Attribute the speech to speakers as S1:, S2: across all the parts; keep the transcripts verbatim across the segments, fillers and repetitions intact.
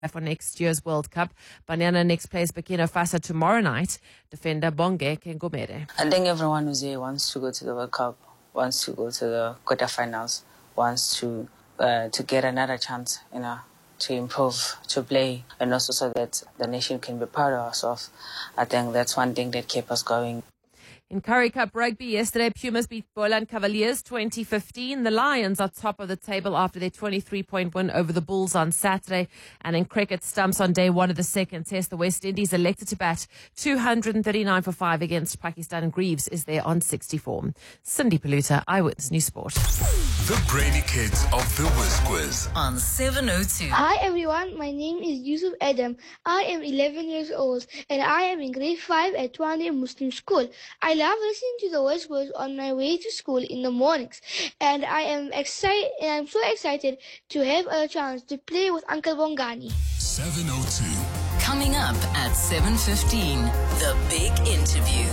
S1: for next year's World Cup. Banyana next plays Burkina Faso tomorrow night. Defender Bonge Kengomere.
S2: I think everyone who's here wants to go to the World Cup, wants to go to the quarterfinals, wants to uh, to get another chance, you know, to improve, to play, and also so that the nation can be proud of ourselves. I think that's one thing that kept us going.
S1: In Currie Cup rugby yesterday, Pumas beat Boland Cavaliers twenty fifteen. The Lions are top of the table after their twenty-three point win over the Bulls on Saturday. And in cricket stumps on day one of the second test, the West Indies elected to bat two hundred thirty-nine for five against Pakistan. Greaves is there on sixty-four. Cindy Paluta, Eyewitness News Sport.
S3: The Brainy Kids of the Whiz Quiz
S4: on seven oh two.
S5: Hi everyone, my name is Yusuf Adam. I am eleven years old and I am in grade five at Twande Muslim School. I love listening to the Whiz Quiz on my way to school in the mornings, and I am excited. And I'm so excited to have a chance to play with Uncle Bongani.
S3: seven oh two.
S4: Coming up at seven fifteen, the big interview.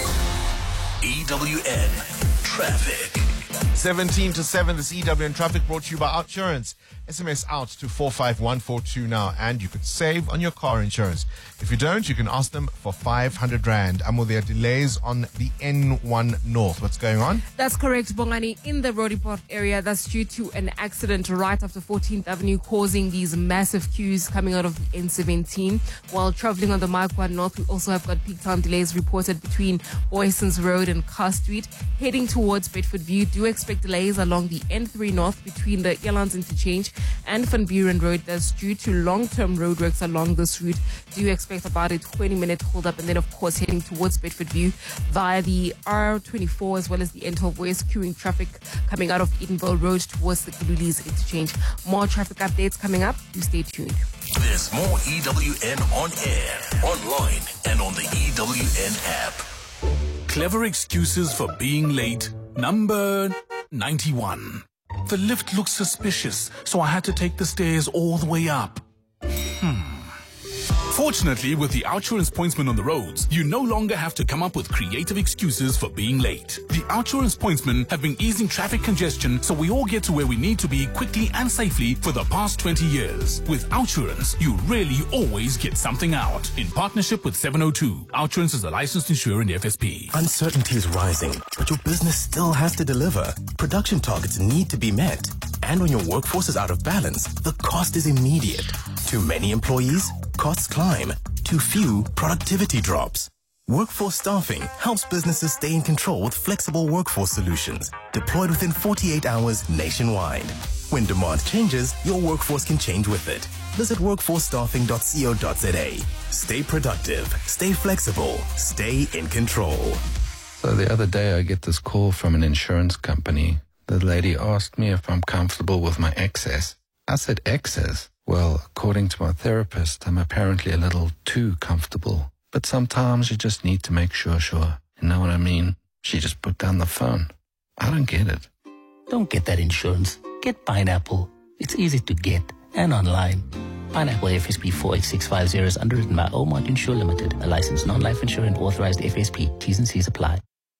S3: E W N Traffic.
S6: seventeen to seven, this E W N Traffic brought to you by Outsurance. S M S out to four five one four two now, and you could save on your car insurance. If you don't, you can ask them for five hundred rand. And will there are delays on the N one North? What's going on?
S1: That's correct, Bongani. In the Roodepoort area, that's due to an accident right after fourteenth Avenue, causing these massive queues coming out of the N seventeen. While traveling on the Marquard North, we also have got peak time delays reported between Boysons Road and Carr Street. Heading towards Bedford View, do expect delays along the N three North between the Elands Interchange and Van Buren Road. That's due to long-term roadworks along this route. Do expect about a twenty minute hold up, and then of course heading towards Bedford View via the R twenty-four as well as the N twelve West, queuing traffic coming out of Edenville Road towards the Kalulis Interchange. More traffic updates coming up. Do stay tuned.
S3: There's more E W N on air, online, and on the E W N app. Clever excuses for being late. Number ninety-one. The lift looks suspicious, so I had to take the stairs all the way up. Hmm. Fortunately, with the Outsurance Pointsman on the roads, you no longer have to come up with creative excuses for being late. The Outsurance Pointsmen have been easing traffic congestion so we all get to where we need to be quickly and safely for the past twenty years. With Outsurance, you really always get something out. In partnership with seven oh two, Outsurance is a licensed insurer in the F S P.
S7: Uncertainty is rising, but your business still has to deliver. Production targets need to be met. And when your workforce is out of balance, the cost is immediate. Too many employees? Costs climb. Too few, productivity drops. Workforce Staffing helps businesses stay in control with flexible workforce solutions deployed within forty-eight hours nationwide. When demand changes, your workforce can change with it. Visit workforce staffing dot co dot za. Stay productive, stay flexible, stay in control.
S8: So the other day I get this call from an insurance company. The lady asked me if I'm comfortable with my excess. I said, excess? Well, according to my therapist, I'm apparently a little too comfortable. But sometimes you just need to make sure, sure. You know what I mean? She just put down the phone. I don't get it.
S9: Don't get that insurance. Get Pineapple. It's easy to get and online. Pineapple F S P four eight six five zero is underwritten by Omart Insure Limited, a licensed non-life insurer and authorized F S P. T's and C's apply.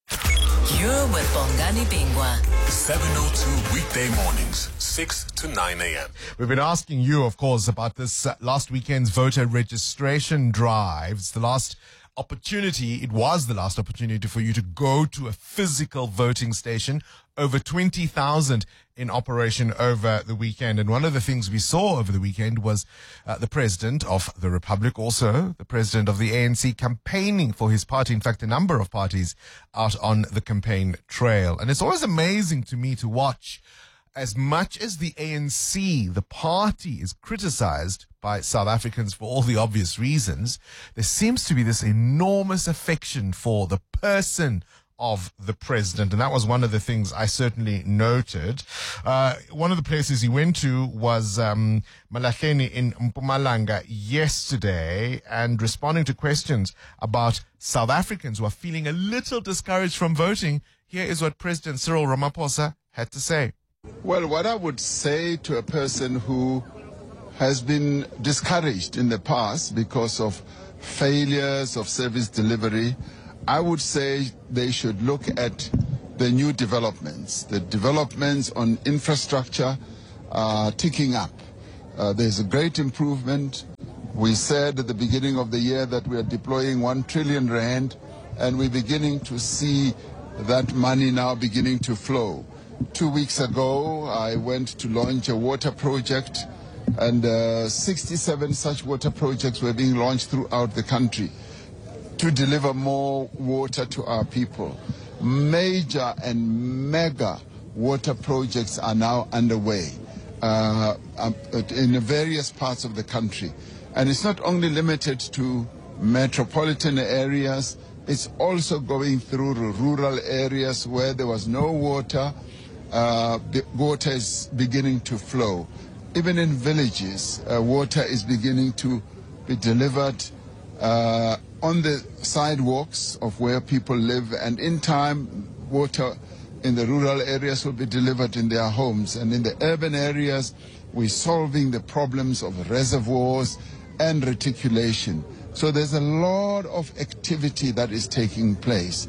S4: You're with Bongani Bingwa.
S3: seven oh two weekday mornings, six to nine a.m.
S6: We've been asking you, of course, about this uh, last weekend's voter registration drive. It's the last opportunity, it was the last opportunity for you to go to a physical voting station. Over twenty thousand in operation over the weekend. And one of the things we saw over the weekend was uh, the president of the Republic, also the president of the A N C, campaigning for his party. In fact, a number of parties out on the campaign trail. And it's always amazing to me to watch. As much as the A N C, the party, is criticized by South Africans for all the obvious reasons, there seems to be this enormous affection for the person of the president. And that was one of the things I certainly noted. Uh, one of the places he went to was um, Malahleni in Mpumalanga yesterday, and responding to questions about South Africans who are feeling a little discouraged from voting. Here is what President Cyril Ramaphosa had to say.
S10: Well, what I would say to a person who has been discouraged in the past because of failures of service delivery, I would say they should look at the new developments. The developments on infrastructure are ticking up. Uh, there's a great improvement. We said at the beginning of the year that we are deploying one trillion rand, and we're beginning to see that money now beginning to flow. Two weeks ago, I went to launch a water project, and uh, sixty-seven such water projects were being launched throughout the country to deliver more water to our people. Major and mega water projects are now underway uh, in various parts of the country. And it's not only limited to metropolitan areas, it's also going through rural areas where there was no water. Uh, the water is beginning to flow. Even in villages, uh, water is beginning to be delivered uh, on the sidewalks of where people live, and in time, water in the rural areas will be delivered in their homes. And in the urban areas, we're solving the problems of reservoirs and reticulation. So there's a lot of activity that is taking place.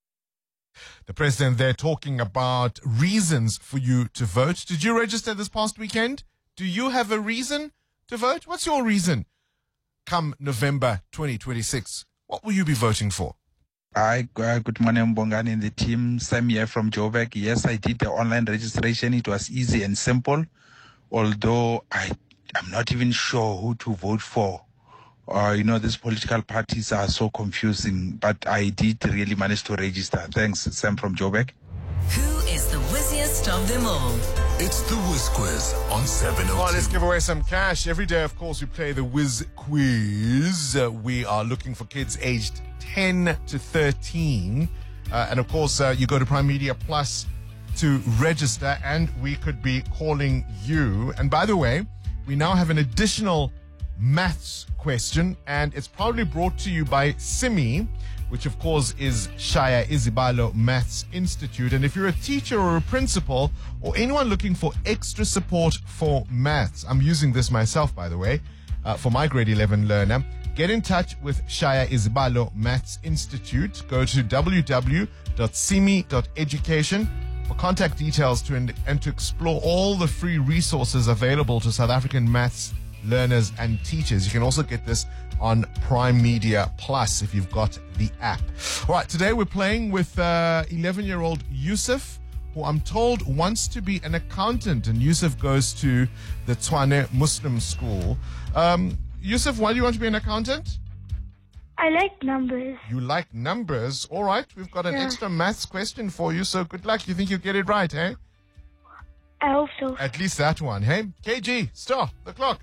S6: The president there talking about reasons for you to vote. Did you register this past weekend? Do you have a reason to vote? What's your reason? Come November twenty twenty-six, what will you be voting for?
S11: Hi, uh, good morning, Mbongani and the team. Sam here from Joburg. Yes, I did the online registration. It was easy and simple, although I, I'm not even sure who to vote for. Uh, you know, these political parties are so confusing, but I did really manage to register. Thanks, Sam from Joburg.
S4: Who is the wizziest of them all?
S3: It's the Whiz Quiz on seven oh two.
S6: Well, let's give away some cash. Every day, of course, we play the Whiz Quiz. Uh, we are looking for kids aged ten to thirteen. Uh, and, of course, uh, you go to Prime Media Plus to register, and we could be calling you. And, by the way, we now have an additional maths question, and it's probably brought to you by Simi, which of course is Shaya Izibalo Maths Institute. And if you're a teacher or a principal or anyone looking for extra support for maths, I'm using this myself, by the way, uh, for my grade eleven learner, get in touch with Shaya Izibalo Maths Institute. Go to w w w dot simi dot education for contact details to and, and to explore all the free resources available to South African maths learners and teachers. You can also get this on Prime Media Plus if you've got the app. All right, today we're playing with uh, eleven-year-old Yusuf, who I'm told wants to be an accountant, and Yusuf goes to the Tshwane Muslim School. Um, Yusuf, why do you want to be an accountant?
S5: I like numbers.
S6: You like numbers? All right, we've got an
S5: Yeah.
S6: extra maths question for you, so good luck. You think you'll get it right, eh?
S5: I hope so.
S6: At least that one, hey? K G, stop the clock.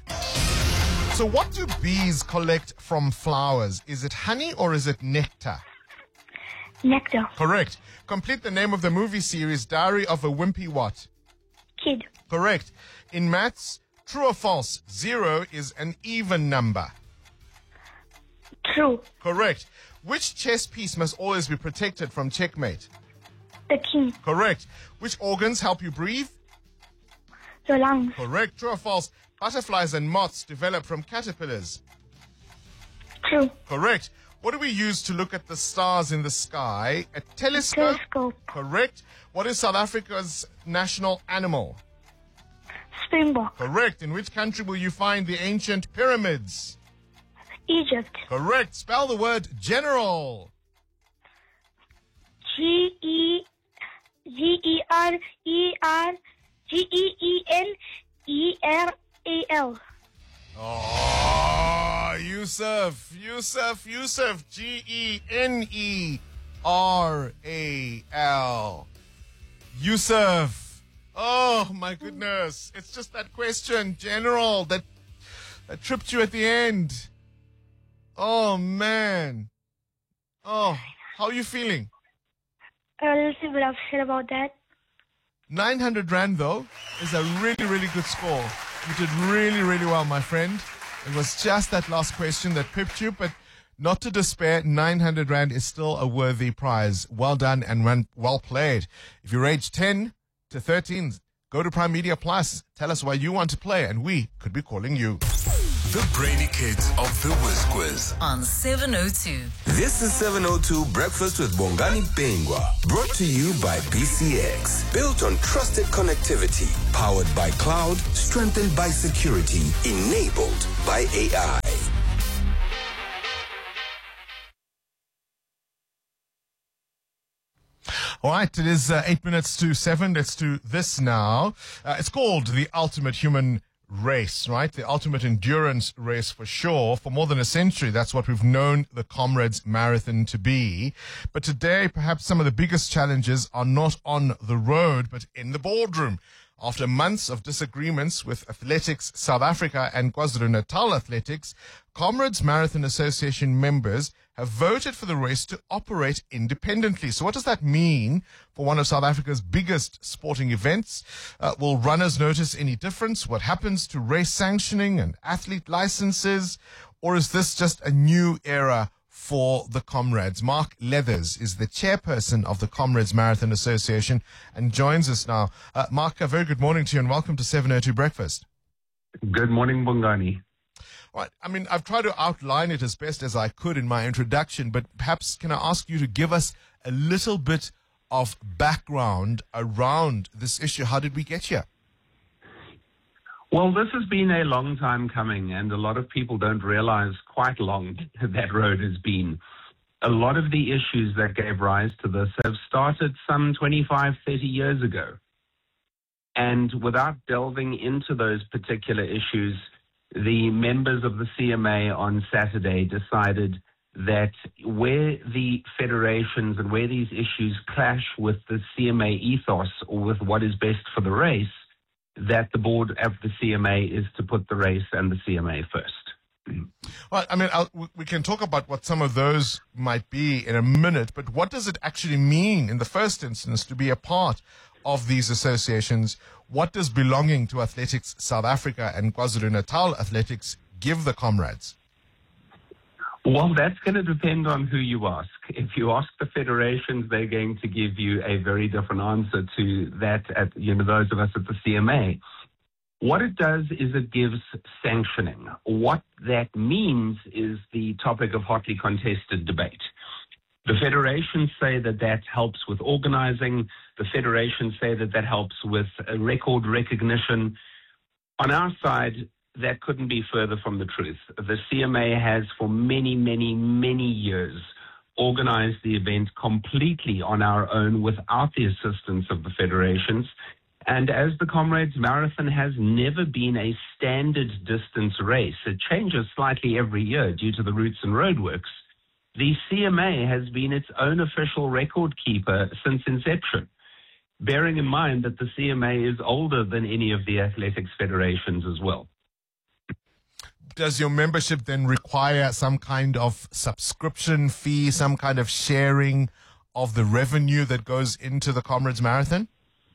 S6: So what do bees collect from flowers? Is it honey or is it nectar?
S5: Nectar.
S6: Correct. Complete the name of the movie series Diary of a Wimpy what?
S5: Kid.
S6: Correct. In maths, true or false, zero is an even number.
S5: True.
S6: Correct. Which chess piece must always be protected from checkmate?
S5: The king.
S6: Correct. Which organs help you breathe?
S5: Your lungs.
S6: Correct. True or false? Butterflies and moths develop from caterpillars.
S5: True.
S6: Correct. What do we use to look at the stars in the sky? A telescope.
S5: Telescope.
S6: Correct. What is South Africa's national animal?
S5: Springbok.
S6: Correct. In which country will you find the ancient pyramids?
S5: Egypt.
S6: Correct. Spell the word general.
S5: G E G E R E R G E E N E R A L.
S6: Oh, Yusuf, Yusuf, Yusuf, G E N E R A L. Yusuf. Oh, my goodness. It's just that question, General, that, that tripped you at the end. Oh, man. Oh, how are you feeling?
S5: A little bit upset about that.
S6: nine hundred rand, though, is a really, really good score. You did really, really well, my friend. It was just that last question that pipped you, but not to despair, nine hundred rand is still a worthy prize. Well done and well played. If you're age ten to thirteen, go to Prime Media Plus. Tell us why you want to play, and we could be calling you.
S3: The Brainy Kids of the Whiz Quiz.
S4: On seven oh two.
S12: This is seven oh two Breakfast with Bongani Bengwa. Brought to you by B C X. Built on trusted connectivity. Powered by cloud. Strengthened by security. Enabled by A I.
S6: All right, it is uh, eight minutes to seven. Let's do this now. Uh, it's called the Ultimate Human Race, right? The ultimate endurance race for sure. For more than a century, that's what we've known the Comrades Marathon to be. But today, perhaps some of the biggest challenges are not on the road, but in the boardroom. After months of disagreements with Athletics South Africa and KwaZulu-Natal Athletics, Comrades Marathon Association members have voted for the race to operate independently. So what does that mean for one of South Africa's biggest sporting events? Uh, will runners notice any difference? What happens to race sanctioning and athlete licenses? Or is this just a new era for the Comrades? Mark Leathers is the chairperson of the Comrades Marathon Association and joins us now. Uh, Mark, a very good morning to you and welcome to seven oh two Breakfast.
S13: Good morning, Bongani.
S6: Right. I mean, I've tried to outline it as best as I could in my introduction, but perhaps can I ask you to give us a little bit of background around this issue? How did we get here?
S13: Well, this has been a long time coming, and a lot of people don't realize quite long that road has been. A lot of the issues that gave rise to this have started some twenty-five, thirty years ago. And without delving into those particular issues, the members of the C M A on Saturday decided that where the federations and where these issues clash with the C M A ethos or with what is best for the race, that the board of the C M A is to put the race and the C M A first.
S6: Well, I mean, I'll, we can talk about what some of those might be in a minute, but what does it actually mean in the first instance to be a part of these associations? What does belonging to Athletics South Africa and KwaZulu-Natal Athletics give the Comrades?
S13: Well, that's going to depend on who you ask. If you ask the federations, they're going to give you a very different answer to that at, you know, those of us at the C M A. What it does is it gives sanctioning. What that means is the topic of hotly contested debate. The federations say that that helps with organizing. The federations say that that helps with record recognition. On our side, that couldn't be further from the truth. The C M A has for many, many, many years organized the event completely on our own without the assistance of the federations. And as the Comrades Marathon has never been a standard distance race, it changes slightly every year due to the routes and roadworks. The C M A has been its own official record keeper since inception, bearing in mind that the C M A is older than any of the athletics federations as well.
S6: Does your membership then require some kind of subscription fee, some kind of sharing of the revenue that goes into the Comrades Marathon?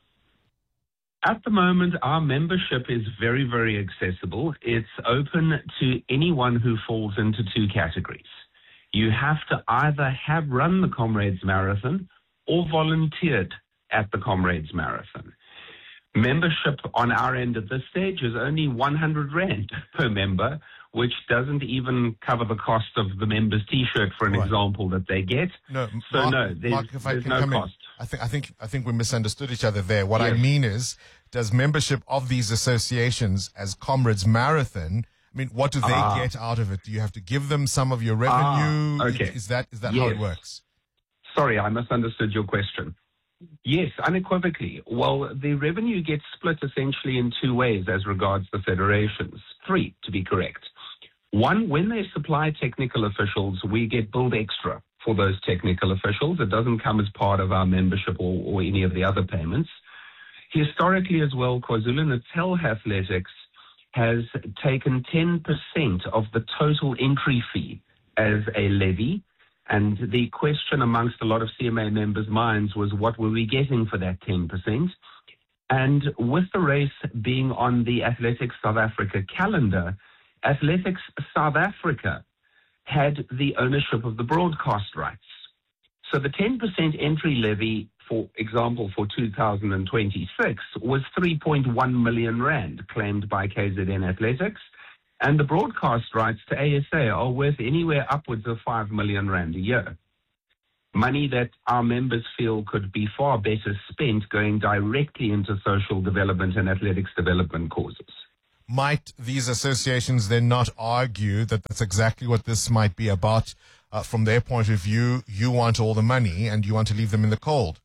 S13: At the moment, our membership is very, very accessible. It's open to anyone who falls into two categories. You have to either have run the Comrades Marathon or volunteered at the Comrades Marathon. Membership on our end at this stage is only one hundred rand per member, which doesn't even cover the cost of the member's T-shirt, for an
S6: Right.
S13: example, that they get.
S6: No,
S13: so
S6: Mark,
S13: no, there's,
S6: Mark, if I
S13: there's
S6: can
S13: no
S6: come in,
S13: cost.
S6: I think I think I think we misunderstood each other there. What I
S13: Yes.
S6: mean is, does membership of these associations as Comrades Marathon, I mean, what do they
S13: Ah.
S6: get out of it? Do you have to give them some of your revenue?
S13: Ah, okay.
S6: Is that is that how it
S13: Yes.
S6: works?
S13: Sorry, I misunderstood your question. Yes, unequivocally. Well, the revenue gets split essentially in two ways as regards the federations. Three, to be correct. One, when they supply technical officials, we get billed extra for those technical officials. It doesn't come as part of our membership or, or any of the other payments. Historically as well, KwaZulu-Natal Athletics has taken ten percent of the total entry fee as a levy. And the question amongst a lot of C M A members' minds was, what were we getting for that ten percent? And with the race being on the Athletics South Africa calendar, Athletics South Africa had the ownership of the broadcast rights. So the ten percent entry levy, for example, for two thousand twenty-six was three point one million rand claimed by K Z N Athletics. And the broadcast rights to A S A are worth anywhere upwards of five million rand a year. Money that our members feel could be far better spent going directly into social development and athletics development causes.
S6: Might these associations then not argue that that's exactly what this might be about? Uh, from their point of view, you want all the money and you want to leave them in the cold.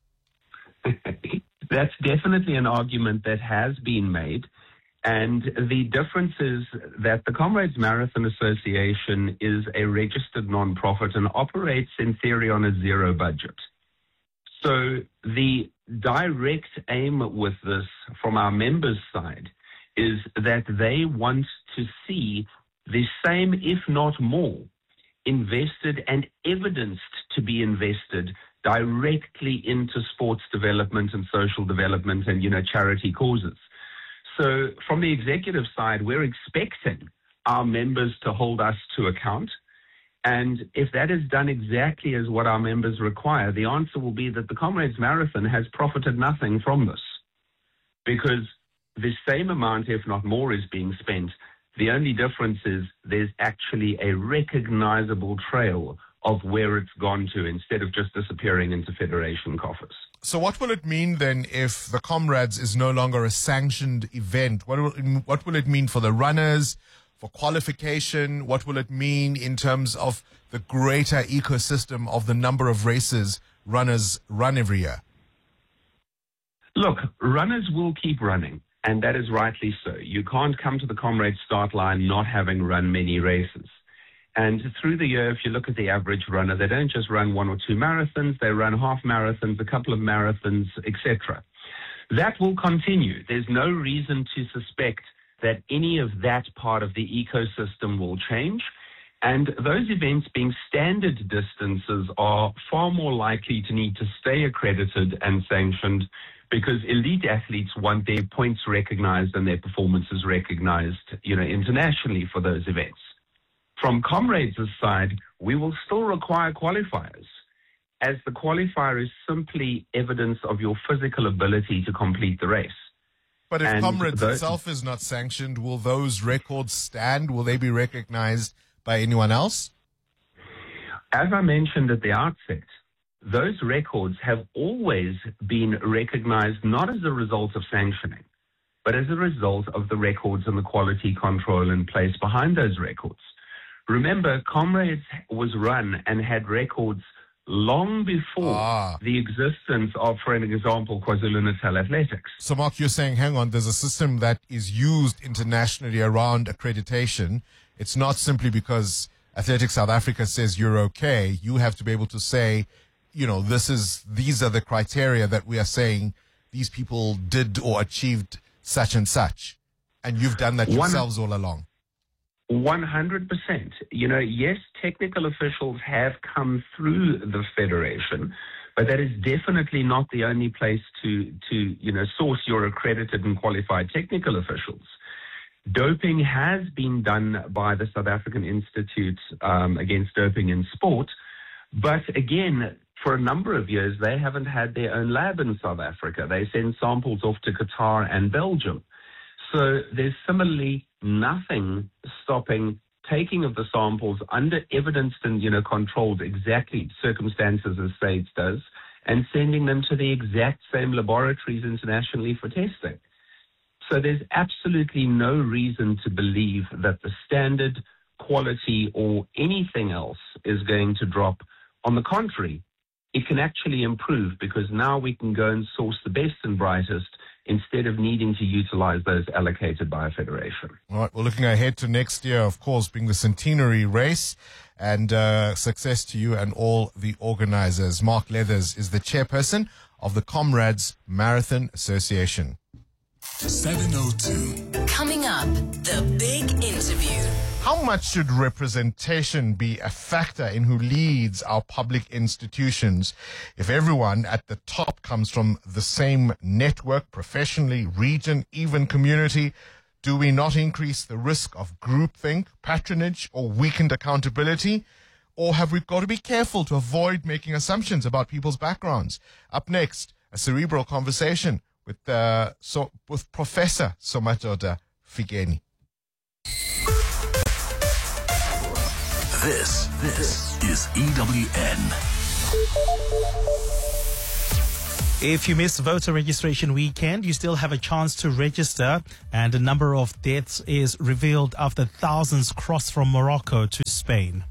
S13: That's definitely an argument that has been made. And the difference is that the Comrades Marathon Association is a registered non-profit and operates in theory on a zero budget. So the direct aim with this from our members' side is that they want to see the same, if not more, invested and evidenced to be invested directly into sports development and social development and, you know, charity causes. So from the executive side, we're expecting our members to hold us to account. And if that is done exactly as what our members require, the answer will be that the Comrades Marathon has profited nothing from this, because the same amount, if not more, is being spent. The only difference is there's actually a recognizable trail of where it's gone to instead of just disappearing into federation coffers.
S6: So what will it mean then if the Comrades is no longer a sanctioned event? What will, what will it mean for the runners, for qualification? What will it mean in terms of the greater ecosystem of the number of races runners run every year?
S13: Look, runners will keep running, and that is rightly so. You can't come to the Comrades start line not having run many races. And through the year, if you look at the average runner, they don't just run one or two marathons, they run half marathons, a couple of marathons, et cetera. That will continue. There's no reason to suspect that any of that part of the ecosystem will change. And those events being standard distances are far more likely to need to stay accredited and sanctioned, because elite athletes want their points recognized and their performances recognized, you know, internationally for those events. From Comrades' side, we will still require qualifiers, as the qualifier is simply evidence of your physical ability to complete the race.
S6: But if
S13: And
S6: Comrades
S13: those-
S6: itself is not sanctioned, will those records stand? Will they be recognized by anyone else?
S13: As I mentioned at the outset, those records have always been recognized not as a result of sanctioning, but as a result of the records and the quality control in place behind those records. Remember, Comrades was run and had records long before
S6: Ah.
S13: the existence of, for an example, KwaZulu-Natal Athletics.
S6: So, Mark, you're saying, hang on, there's a system that is used internationally around accreditation. It's not simply because Athletics South Africa says you're okay. You have to be able to say, you know, this is, these are the criteria that we are saying these people did or achieved such and such. And you've done that
S13: One-
S6: yourselves all along.
S13: one hundred percent. You know, yes, technical officials have come through the federation, but that is definitely not the only place to, to you know, source your accredited and qualified technical officials. Doping has been done by the South African Institute um, Against Doping in Sport, but again, for a number of years, they haven't had their own lab in South Africa. They send samples off to Qatar and Belgium. So there's similarly nothing stopping taking of the samples under evidenced and, you know, controlled exactly circumstances as SAIDS does, and sending them to the exact same laboratories internationally for testing. So there's absolutely no reason to believe that the standard, quality, or anything else is going to drop. On the contrary, it can actually improve, because now we can go and source the best and brightest instead of needing to utilize those allocated by a federation.
S6: All right, we're looking ahead to next year, of course, being the centenary race, and uh, success to you and all the organizers. Mark Leathers is the chairperson of the Comrades Marathon Association.
S3: seven oh two.
S4: Coming up, the big interview.
S6: How much should representation be a factor in who leads our public institutions? If everyone at the top comes from the same network, professionally, region, even community, do we not increase the risk of groupthink, patronage, or weakened accountability? Or have we got to be careful to avoid making assumptions about people's backgrounds? Up next, a cerebral conversation with uh, so with Professor Somadoda Figeni.
S3: This, this is E W N.
S14: If you missed voter registration weekend, you still have a chance to register, and the number of deaths is revealed after thousands crossed from Morocco to Spain.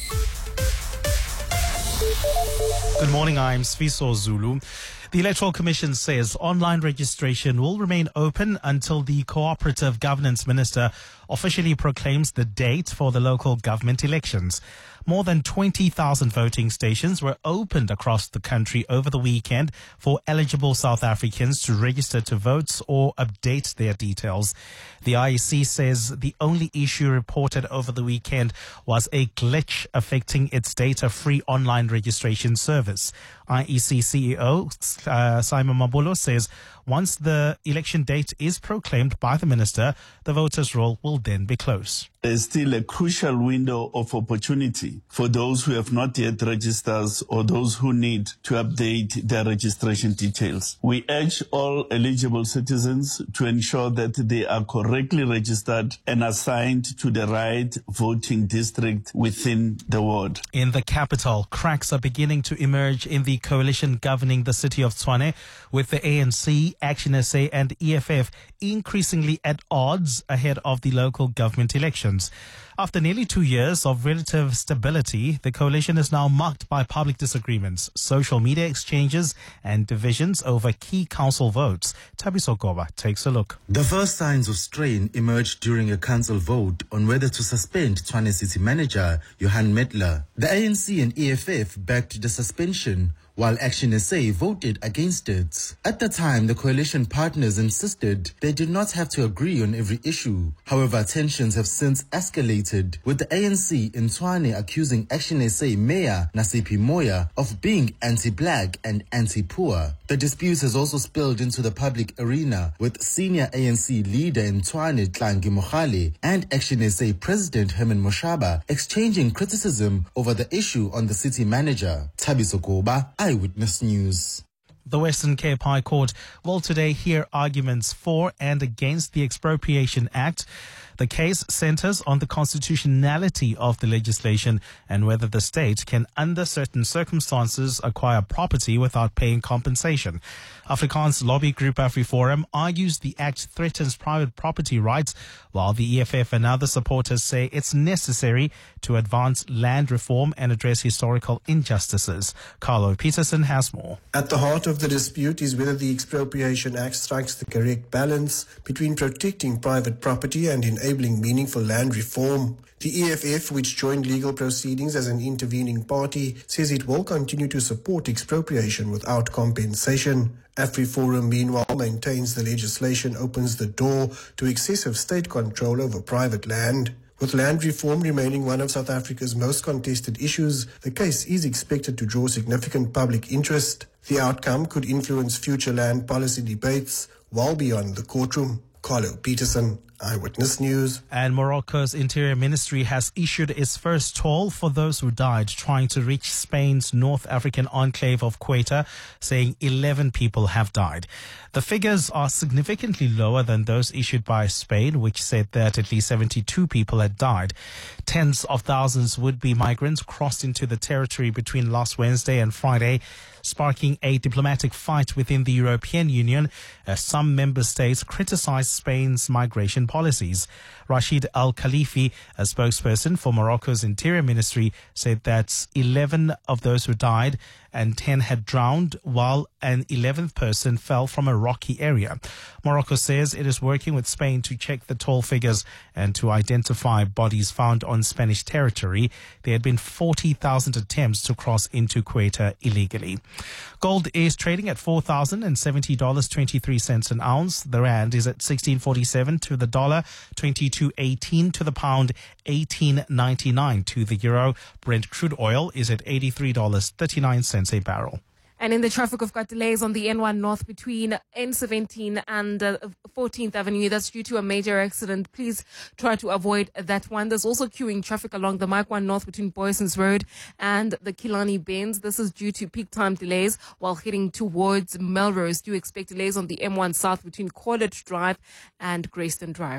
S14: Good morning, I'm Sfiso Zulu. The Electoral Commission says online registration will remain open until the Cooperative Governance Minister officially proclaims the date for the local government elections. More than twenty thousand voting stations were opened across the country over the weekend for eligible South Africans to register to vote or update their details. The I E C says the only issue reported over the weekend was a glitch affecting its data-free online registration service. I E C C E O uh, Simon Mabolo says once the election date is proclaimed by the minister, the voters' roll will then be closed.
S15: There's still a crucial window of opportunity for those who have not yet registered or those who need to update their registration details. We urge all eligible citizens to ensure that they are correctly registered and assigned to the right voting district within the ward.
S14: In the capital, cracks are beginning to emerge in the coalition governing the city of Tshwane, with the A N C, Action S A and E F F increasingly at odds ahead of the local government elections. After nearly two years of relative stability, the coalition is now marked by public disagreements, social media exchanges and divisions over key council votes. Tabiso Goba takes a look.
S16: The first signs of strain emerged during a council vote on whether to suspend Tshwane City Manager Johan Medler. The A N C and E F F backed the suspension, while Action S A voted against it. At the time, the coalition partners insisted they did not have to agree on every issue. However, tensions have since escalated, with the A N C in Tshwane accusing Action S A Mayor Nasipi Moya of being anti-black and anti-poor. The dispute has also spilled into the public arena, with senior A N C leader in Tshwane, Tlangi Mohale, and Action S A President Herman Moshaba exchanging criticism over the issue on the city manager. Tabiso Goba, Eyewitness News.
S14: The Western Cape High Court will today hear arguments for and against the Expropriation Act. The case centers on the constitutionality of the legislation and whether the state can, under certain circumstances, acquire property without paying compensation. Afrikaans lobby group AfriForum argues the act threatens private property rights, while the E F F and other supporters say it's necessary to advance land reform and address historical injustices. Carlo Peterson has more.
S17: At the heart of the dispute is whether the Expropriation Act strikes the correct balance between protecting private property and enabling meaningful land reform. The E F F, which joined legal proceedings as an intervening party, says it will continue to support expropriation without compensation. AfriForum, meanwhile, maintains the legislation opens the door to excessive state control over private land. With land reform remaining one of South Africa's most contested issues, the case is expected to draw significant public interest. The outcome could influence future land policy debates well beyond the courtroom. Carlo Peterson, Eyewitness News.
S14: And Morocco's Interior Ministry has issued its first toll for those who died trying to reach Spain's North African enclave of Ceuta, saying eleven people have died. The figures are significantly lower than those issued by Spain, which said that at least seventy-two people had died. Tens of thousands would-be migrants crossed into the territory between last Wednesday and Friday, sparking a diplomatic fight within the European Union as some member states criticized Spain's migration policies. Rashid Al-Khalifi, a spokesperson for Morocco's Interior Ministry, said that eleven of those who died and ten had drowned, while an eleventh person fell from a rocky area. Morocco says it is working with Spain to check the toll figures and to identify bodies found on Spanish territory. There had been forty thousand attempts to cross into Ceuta illegally. Gold is trading at four thousand seventy dollars and twenty-three cents an ounce. The rand is at sixteen forty-seven to the dollar, twenty-two eighteen to the pound, eighteen ninety-nine to the euro. Brent crude oil is at eighty-three dollars and thirty-nine cents a barrel.
S1: And in the traffic, we've got delays on the N one North between N seventeen and uh, fourteenth Avenue. That's due to a major accident. Please try to avoid that one. There's also queuing traffic along the Mike one North between Boysons Road and the Killarney Bends. This is due to peak time delays while heading towards Melrose. Do expect delays on the M one South between College Drive and Grayston Drive.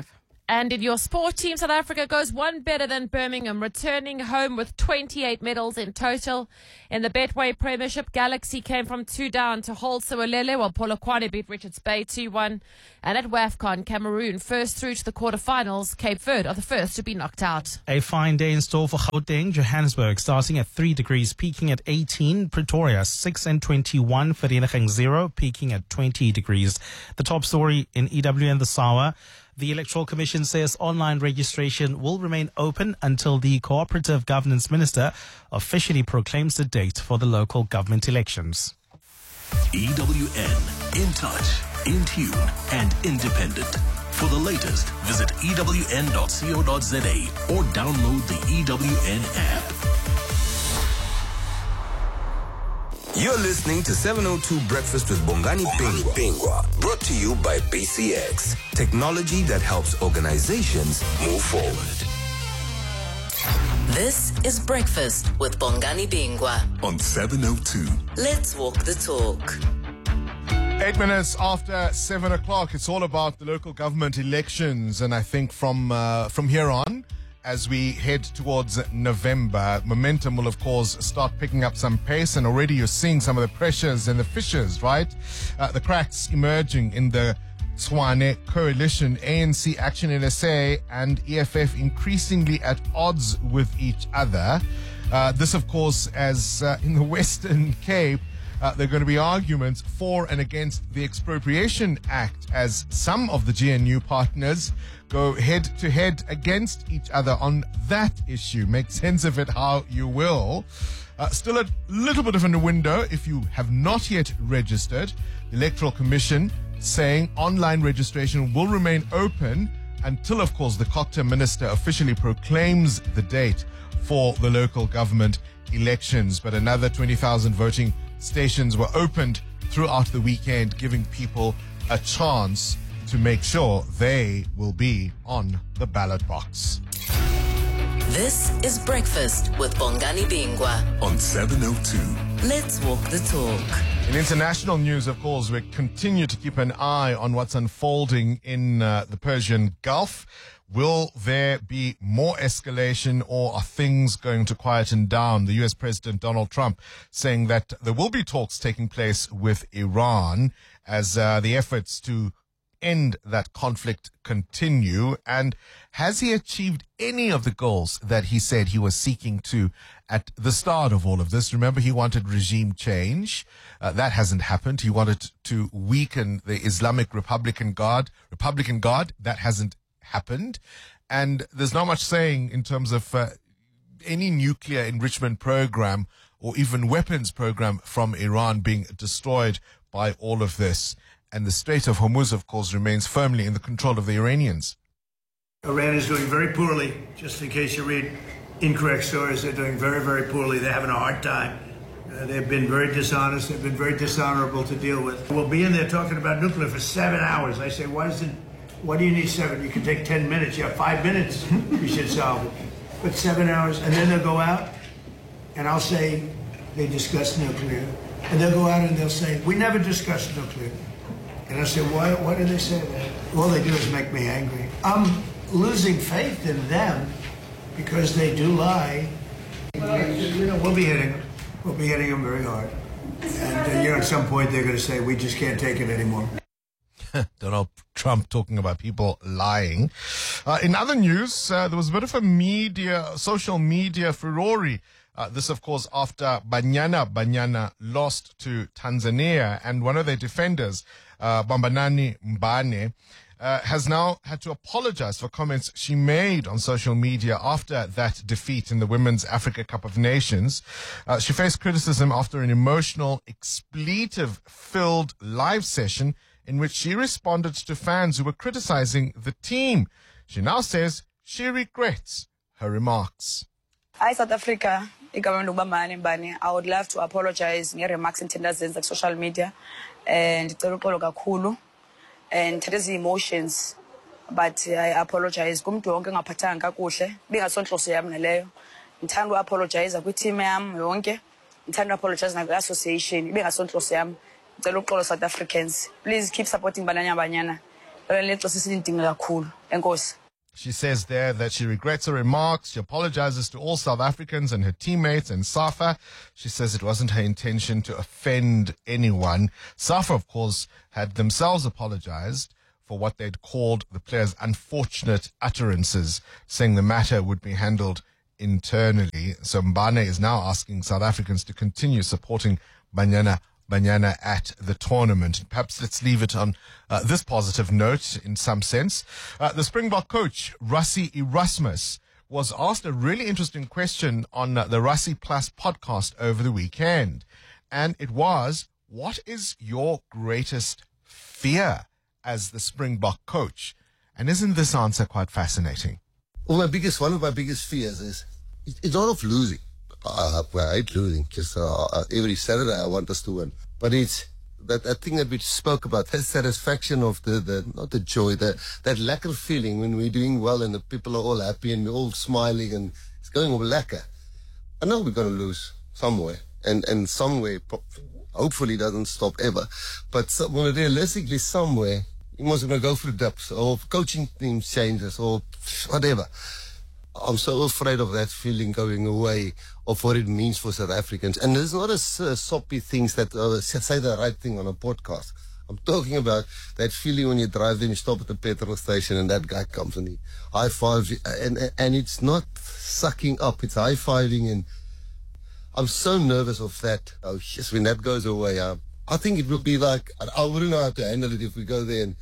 S18: And in your sport team, South Africa goes one better than Birmingham, returning home with twenty-eight medals in total. In the Betway Premiership, Galaxy came from two down to hold Sewelele, while Polokwane beat Richards Bay two one. And at WAFCON, Cameroon first through to the quarterfinals. Cape Verde are the first to be knocked out.
S14: A fine day in store for Gauteng. Johannesburg starting at three degrees, peaking at eighteen. Pretoria six and twenty-one. Vereeniging zero, peaking at twenty degrees. The top story in E W N this hour. The Electoral Commission says online registration will remain open until the Cooperative Governance Minister officially proclaims the date for the local government elections.
S3: E W N, in touch, in tune, and independent. For the latest, visit E W N dot co dot za or download the E W N app.
S12: You're listening to seven oh two Breakfast with Bongani Pingwa, brought to you by B C X, technology that helps organizations move forward.
S4: This is Breakfast with Bongani Bingwa
S3: on seven oh two.
S4: Let's walk the talk.
S6: Eight minutes after seven o'clock, it's all about the local government elections, and I think from uh, from here on, as we head towards November, momentum will, of course, start picking up some pace, and already you're seeing some of the pressures and the fissures, right? Uh, the cracks emerging in the Tshwane coalition, A N C, Action N S A, and E F F increasingly at odds with each other. Uh, this, of course, as uh, in the Western Cape, Uh, there are going to be arguments for and against the Expropriation Act as some of the G N U partners go head to head against each other on that issue. Make sense of it how you will. Uh, still a little bit of a window if you have not yet registered. The Electoral Commission saying online registration will remain open until, of course, the COGTA minister officially proclaims the date for the local government elections. But another twenty thousand voting stations were opened throughout the weekend, giving people a chance to make sure they will be on the ballot box.
S4: This is Breakfast with Bongani Bingwa
S3: on seven oh two.
S4: Let's walk the talk.
S6: In international news, of course, we continue to keep an eye on what's unfolding in uh, the Persian Gulf. Will there be more escalation, or are things going to quieten down? The U S President Donald Trump saying that there will be talks taking place with Iran as uh, the efforts to end that conflict continue. And has he achieved any of the goals that he said he was seeking to at the start of all of this? Remember, he wanted regime change. Uh, that hasn't happened. He wanted to weaken the Islamic Republican Guard, Republican Guard. That hasn't happened. And there's not much saying in terms of uh, any nuclear enrichment program or even weapons program from Iran being destroyed by all of this. And the Strait of Hormuz, of course, remains firmly in the control of the Iranians.
S19: Iran is doing very poorly. Just in case you read incorrect stories, they're doing very, very poorly. They're having a hard time. Uh, they've been very dishonest. They've been very dishonorable to deal with. We'll be in there talking about nuclear for seven hours. I say, why doesn't Why do you need seven? You can take ten minutes. You have five minutes. You should solve it. But seven hours, and then they'll go out, and I'll say they discussed nuclear. And they'll go out and they'll say, we never discussed nuclear. And I say, why, why do they say that? All they do is make me angry. I'm losing faith in them because they do lie. You know, we'll be hitting them. We'll be hitting them very hard. And, uh, you know, at some point they're going to say, we just can't take it anymore.
S6: Donald Trump talking about people lying. Uh, in other news, uh, there was a bit of a media, social media furore. Uh, this, of course, after Banyana Banyana lost to Tanzania, and one of their defenders, uh, Bambanani Mbane, uh, has now had to apologize for comments she made on social media after that defeat in the Women's Africa Cup of Nations. Uh, she faced criticism after an emotional, expletive-filled live session in which she responded to fans who were criticizing the team. She now says she regrets her remarks.
S20: Hi, South Africa. I would love to apologize for remarks in social media and and today's emotions, but I apologize. I apologize to team I apologize to the association. South Africans, please keep supporting Banyana Banyana.
S6: She says there that she regrets her remarks. She apologizes to all South Africans and her teammates and SAFA. She says it wasn't her intention to offend anyone. SAFA, of course, had themselves apologized for what they'd called the players' unfortunate utterances, saying the matter would be handled internally. So Mbane is now asking South Africans to continue supporting Banyana Banyana at the tournament. Perhaps let's leave it on uh, this positive note in some sense. Uh, the Springbok coach, Rassie Erasmus, was asked a really interesting question on uh, the Rassie Plus podcast over the weekend. And it was, what is your greatest fear as the Springbok coach? And isn't this answer quite fascinating?
S21: Well, my biggest, one of my biggest fears is, it's not of losing. I, I hate losing. Just uh, every Saturday I want us to win. But it's that, that thing that we spoke about, that satisfaction of the, the not the joy, the, that lekker feeling when we're doing well and the people are all happy and we're all smiling and it's going all lekker. I know we're going to lose somewhere. And, and somewhere, hopefully doesn't stop ever. But some, well, realistically, somewhere, you must going to go through depths or coaching team changes or whatever. I'm so afraid of that feeling going away of what it means for South Africans. And there's not a uh, soppy things that uh, say the right thing on a podcast. I'm talking about that feeling when you drive and you stop at the petrol station and that guy comes and he high-fives you. And, and it's not sucking up, it's high-fiving. And I'm so nervous of that. Oh, yes, when that goes away, um, I think it will be like, I wouldn't know how to handle it if we go there. And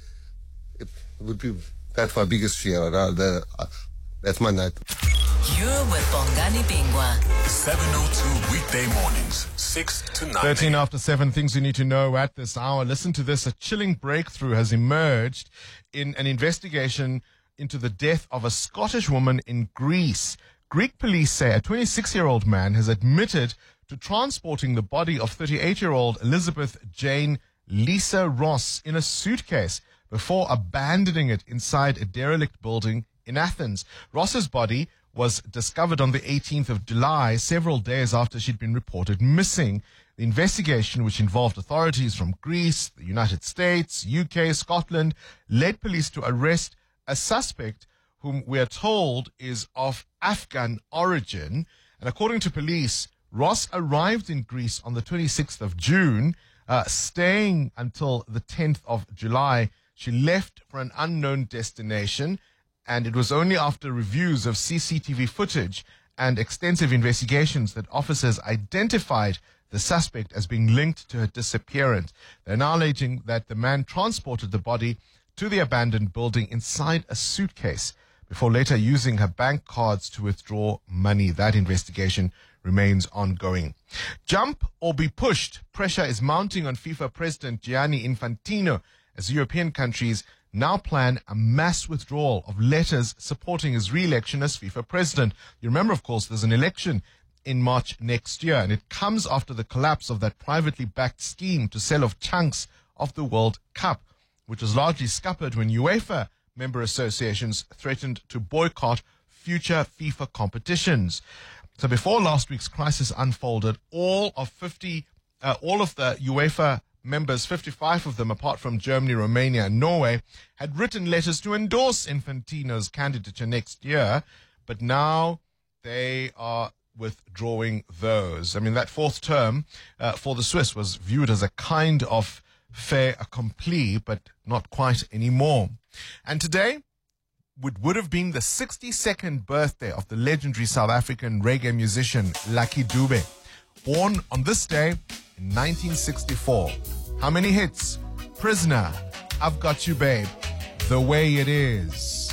S21: it would be, that's my biggest fear. Uh, the, uh, That's my night.
S4: You're with Bongani Bingwa.
S3: seven oh two weekday mornings, six to nine.
S6: thirteen after seven, things you need to know at this hour. Listen to this. A chilling breakthrough has emerged in an investigation into the death of a Scottish woman in Greece. Greek police say a twenty-six-year-old man has admitted to transporting the body of thirty-eight-year-old Elizabeth Jane Lisa Ross in a suitcase before abandoning it inside a derelict building in Athens. Ross's body was discovered on the eighteenth of July, several days after she'd been reported missing. The investigation, which involved authorities from Greece, the United States, U K, Scotland, led police to arrest a suspect whom we are told is of Afghan origin. And according to police, Ross arrived in Greece on the twenty-sixth of June, uh, staying until the tenth of July. She left for an unknown destination, and it was only after reviews of C C T V footage and extensive investigations that officers identified the suspect as being linked to her disappearance. They're now alleging that the man transported the body to the abandoned building inside a suitcase before later using her bank cards to withdraw money. That investigation remains ongoing. Jump or be pushed. Pressure is mounting on FIFA President Gianni Infantino as European countries now plan a mass withdrawal of letters supporting his re-election as FIFA president. You remember, of course, there's an election in March next year, and it comes after the collapse of that privately backed scheme to sell off chunks of the World Cup, which was largely scuppered when UEFA member associations threatened to boycott future FIFA competitions. So before last week's crisis unfolded, all of fifty, uh, all of the UEFA members, fifty-five of them, apart from Germany, Romania, and Norway, had written letters to endorse Infantino's candidature next year, but now they are withdrawing those. I mean, that fourth term uh, for the Swiss was viewed as a kind of fait accompli, but not quite anymore. And today would, would have been the sixty-second birthday of the legendary South African reggae musician Lucky Dube, born on this day in nineteen sixty-four. How many hits? Prisoner, I've Got You Babe, The Way It Is.